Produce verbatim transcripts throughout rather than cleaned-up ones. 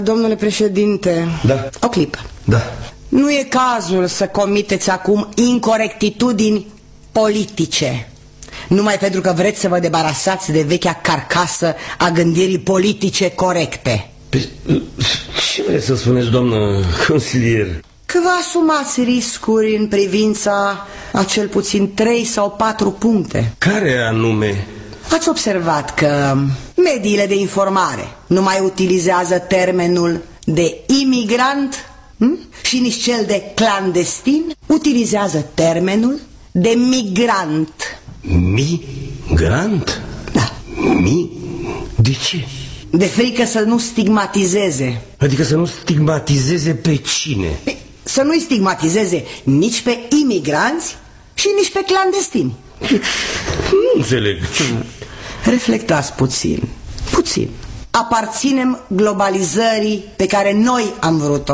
Domnule președinte, da. O clipă. Da. Nu e cazul să comiteți acum incorectitudini politice, numai pentru că vreți să vă debarasați de vechea carcasă a gândirii politice corecte. Pe, ce vreți să spuneți, doamnă consilier? Că vă asumați riscuri în privința a cel puțin trei sau patru puncte. Care anume? Ați observat că mediile de informare nu mai utilizează termenul de imigrant, hm? Și nici cel de clandestin, utilizează termenul de migrant. Migrant? Da. Mi? De ce? De frică să nu stigmatizeze. Adică să nu stigmatizeze pe cine? Să nu-i stigmatizeze nici pe imigranți și nici pe clandestini. Nu înțeleg. Reflectați puțin, puțin. Aparținem globalizării pe care noi am vrut-o.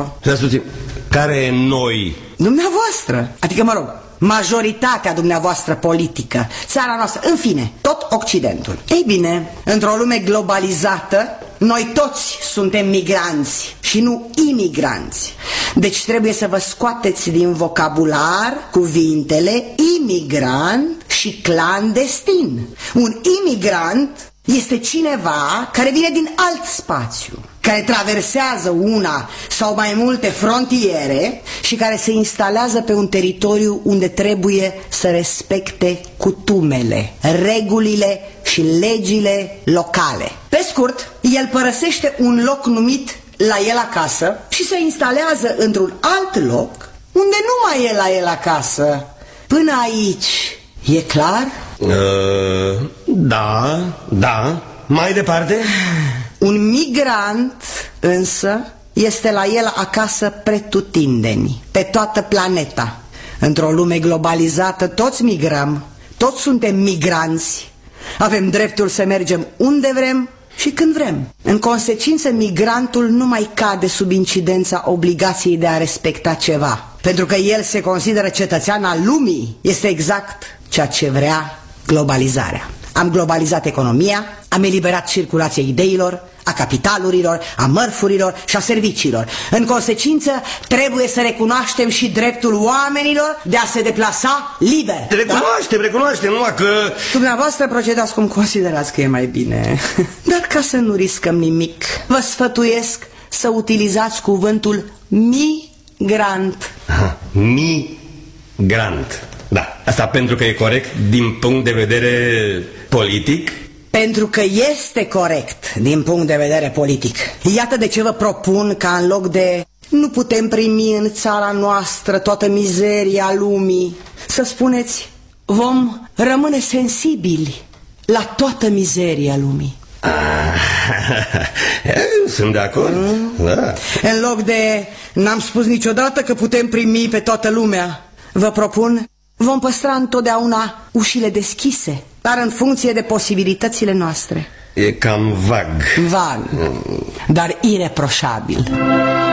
Care noi? Dumneavoastră, adică mă rog, majoritatea dumneavoastră politică, țara noastră, în fine, tot Occidentul. Ei bine, într-o lume globalizată, noi toți suntem migranți și nu imigranți. Deci trebuie să vă scoateți din vocabular cuvintele imigrant și clandestin. Un imigrant este cineva care vine din alt spațiu, care traversează una sau mai multe frontiere și care se instalează pe un teritoriu unde trebuie să respecte cutumele, regulile și legile locale. Pe scurt, el părăsește un loc numit la el acasă și se instalează într-un alt loc unde nu mai e la el acasă. Până aici e clar? Uh, da, da. Mai departe? Un migrant însă este la el acasă pretutindeni, pe toată planeta. Într-o lume globalizată toți migrăm, toți suntem migranți. Avem dreptul să mergem unde vrem și când vrem. În consecință, migrantul nu mai cade sub incidența obligației de a respecta ceva, pentru că el se consideră cetățean al lumii. Este exact ceea ce vrea globalizarea. Am globalizat economia, am eliberat circulația ideilor, a capitalurilor, a mărfurilor și a serviciilor. În consecință, trebuie să recunoaștem și dreptul oamenilor de a se deplasa liber. Recunoaștem, da? recunoaștem, numai că... Dumneavoastră procedați cum considerați că e mai bine. Dar ca să nu riscăm nimic, vă sfătuiesc să utilizați cuvântul migrant. Aha, migrant. Da, asta pentru că e corect din punct de vedere politic? Pentru că este corect din punct de vedere politic. Iată de ce vă propun ca în loc de nu putem primi în țara noastră toată mizeria lumii, să spuneți vom rămâne sensibili la toată mizeria lumii. Ah, sunt de acord. Mm. Da. În loc de n-am spus niciodată că putem primi pe toată lumea, vă propun vom păstra întotdeauna ușile deschise, dar în funcție de posibilitățile noastre. E cam vag. Vag, dar ireproșabil.